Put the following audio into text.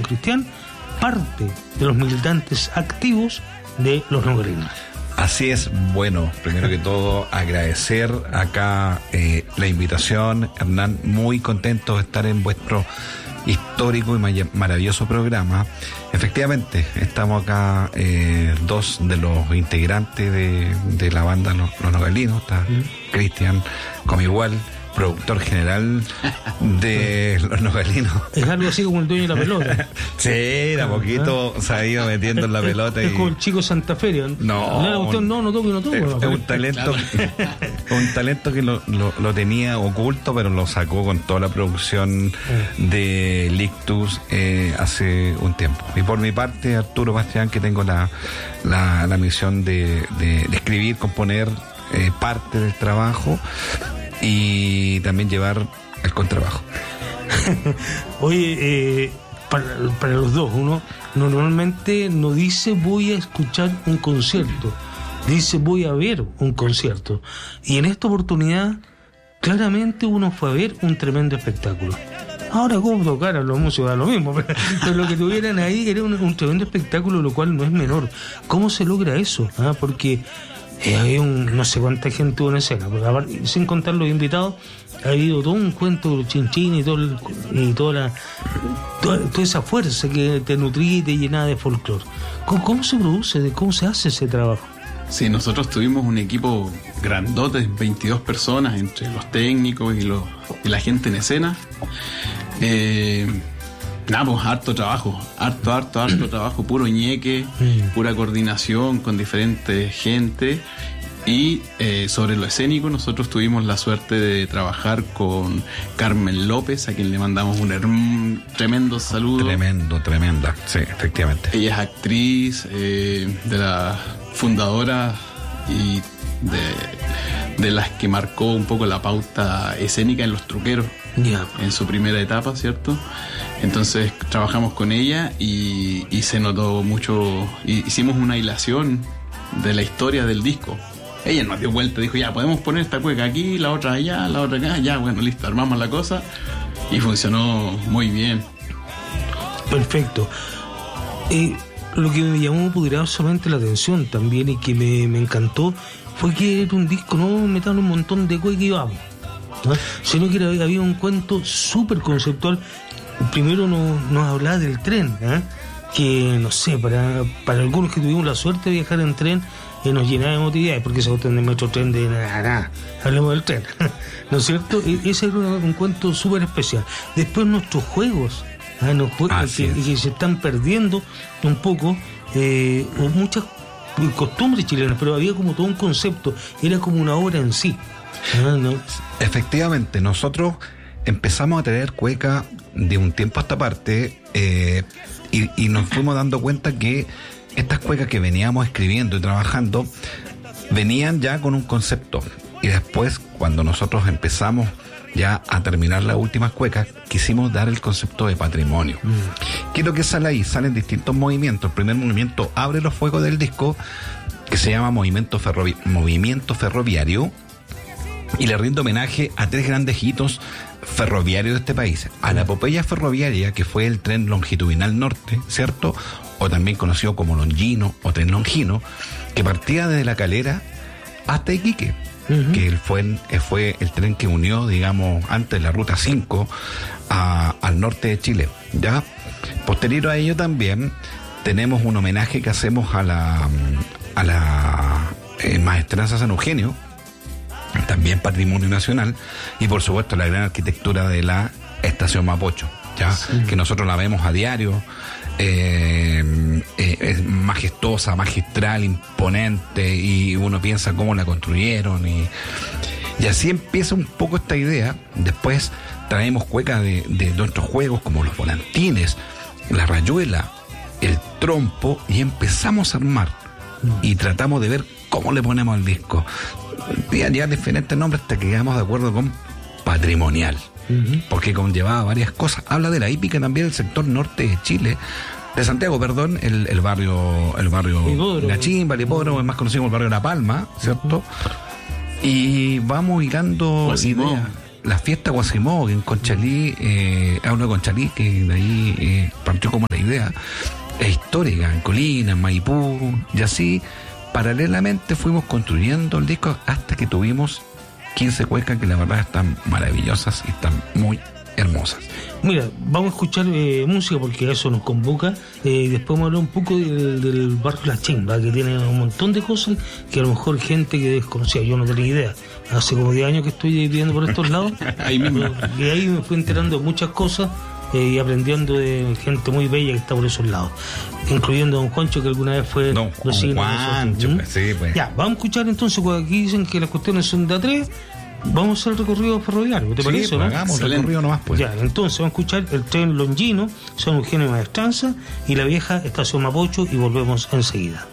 Cristian, parte de los militantes activos de los nogalinos. Así es. Bueno, primero que todo agradecer acá la invitación, Hernán, muy contento de estar en vuestro histórico y maravilloso programa. Efectivamente, estamos acá dos de los integrantes de la banda Los Nogalinos, está Cristian como igual, productor general de Los Nogalinos. Es algo así como el dueño de la pelota. Sí, de a poquito se ha ido metiendo en la pelota. Es como el chico Santa Feria. No toco. Es un talento, un talento que lo tenía oculto, pero lo sacó con toda la producción de Lictus hace un tiempo. Y por mi parte, Arturo Bastián, que tengo la misión de escribir, componer parte del trabajo y también llevar el contrabajo. Oye, para los dos, uno normalmente no dice voy a escuchar un concierto, dice voy a ver un concierto, y en esta oportunidad claramente uno fue a ver un tremendo espectáculo. Ahora cómo tocar a los músicos da lo mismo, pero lo que tuvieran ahí era un tremendo espectáculo, lo cual no es menor. ¿Cómo se logra eso? Porque había no sé cuánta gente hubo en escena, pero sin contar los invitados, ha habido todo un cuento de los chinchín y toda esa fuerza que te nutría y te llenaba de folclore. ¿Cómo se produce? ¿Cómo se hace ese trabajo? Sí, nosotros tuvimos un equipo grandote, 22 personas, entre los técnicos y la gente en escena. Pues harto trabajo, trabajo, puro ñeque, pura coordinación con diferentes gente. Y sobre lo escénico, nosotros tuvimos la suerte de trabajar con Carmen López, a quien le mandamos un tremendo saludo. Tremenda, sí, efectivamente. Ella es actriz, de la fundadora y de las que marcó un poco la pauta escénica en Los Truqueros, en su primera etapa, ¿cierto? Entonces trabajamos con ella y se notó mucho. Hicimos una hilación de la historia del disco. Ella nos dio vuelta, dijo, ya, podemos poner esta cueca aquí, la otra allá, la otra acá. Ya, bueno, listo, armamos la cosa y funcionó muy bien. Perfecto. Lo que me llamó poderosamente la atención también y que me encantó fue que era un disco, no metan un montón de cueca y vamos, ¿no? Sino que había un cuento súper conceptual. Primero nos hablaba del tren, que no sé, para algunos que tuvimos la suerte de viajar en tren, nos llenaba de emotividad, porque se gusta en el metro tren de nada, hablemos del tren, ¿no es cierto? Ese era un cuento súper especial. Después nuestros juegos, que se están perdiendo un poco, muchas costumbres chilenas, pero había como todo un concepto, era como una obra en sí, ¿no? Efectivamente, nosotros empezamos a traer cueca de un tiempo a esta parte, y nos fuimos dando cuenta que estas cuecas que veníamos escribiendo y trabajando venían ya con un concepto, y después cuando nosotros empezamos ya a terminar las últimas cuecas, quisimos dar el concepto de patrimonio. ¿Qué es lo que sale ahí? Salen distintos movimientos. El primer movimiento abre los fuegos del disco, que se llama Movimiento Ferroviario, y le rinde homenaje a tres grandes hitos ferroviarios de este país: a la epopeya ferroviaria, que fue el tren longitudinal norte, ¿cierto? O también conocido como Longino o tren Longino, que partía desde La Calera hasta Iquique, que fue el tren que unió, digamos, antes la ruta 5 al norte de Chile, ¿ya? Posterior a ello también tenemos un homenaje que hacemos a la Maestranza San Eugenio, también patrimonio nacional, y por supuesto la gran arquitectura de la estación Mapocho, ¿ya? Que nosotros la vemos a diario. Es majestuosa, magistral, imponente, y uno piensa cómo la construyeron, y así empieza un poco esta idea. Después traemos cuecas de nuestros juegos, como los volantines, la rayuela, el trompo, y empezamos a armar y tratamos de ver cómo le ponemos al disco. Ya diferentes nombres hasta que quedamos de acuerdo con patrimonial, porque conllevaba varias cosas. Habla de la hípica también del sector norte de Chile, de Santiago, perdón, el barrio La Chimba, el Hipódromo, es más conocido como el barrio La Palma, ¿cierto? Y vamos hilando ideas. la fiesta Guasimó, que en Conchalí, uno de Conchalí, que de ahí partió como la idea, es histórica, en Colina, en Maipú, y así, paralelamente fuimos construyendo el disco hasta que tuvimos 15 cuecas que la verdad están maravillosas y están muy hermosas. Mira, vamos a escuchar música porque eso nos convoca. Después vamos a hablar un poco del barrio La Chimba, que tiene un montón de cosas que a lo mejor gente que desconocía, yo no tenía idea. Hace como 10 años que estoy viviendo por estos lados. Ahí mismo. Y ahí me fui enterando de muchas cosas y aprendiendo de gente muy bella que está por esos lados, incluyendo a don Juancho, que alguna vez fue vecino de nosotros. Sí, pues. Ya, vamos a escuchar entonces, cuando aquí dicen que las cuestiones son de A3. Vamos a hacer el recorrido ferroviario, ¿te parece? Pues, hagamos el recorrido nomás, pues. Ya, entonces vamos a escuchar el tren Longino, San Eugenio Maestranza y la vieja estación Mapocho y volvemos enseguida.